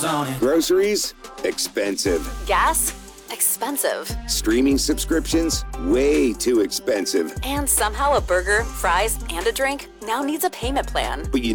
Groceries? Expensive. Gas? Expensive. Streaming subscriptions? Way too expensive. And somehow a burger, fries, and a drink now needs a payment plan. But you